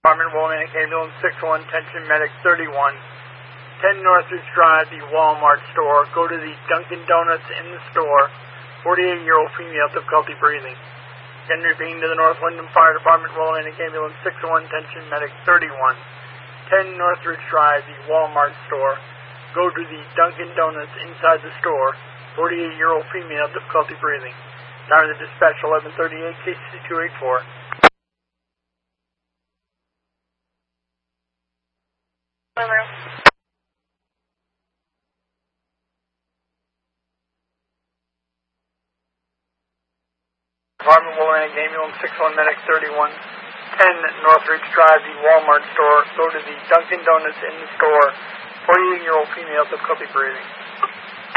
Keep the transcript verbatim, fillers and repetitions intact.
Department, Willamette Ambulance six one, Tension Medic thirty-one. ten Northridge Drive, the Walmart store. Go to the Dunkin' Donuts in the store. forty-eight-year-old female, difficulty breathing. Again, repeating to the North Windham Fire Department, Willamette Ambulance six one, Tension Medic thirty-one. ten Northridge Drive, the Walmart store. Go to the Dunkin' Donuts inside the store. forty-eight-year-old female, difficulty breathing. Time of the dispatch, eleven thirty-eight, K C two eighty-four. Department, Willamette Ambulance six one, Medic thirty-one. ten Northridge Drive, the Walmart store. Go to the Dunkin' Donuts in the store. forty-eight-year-old female, difficulty breathing.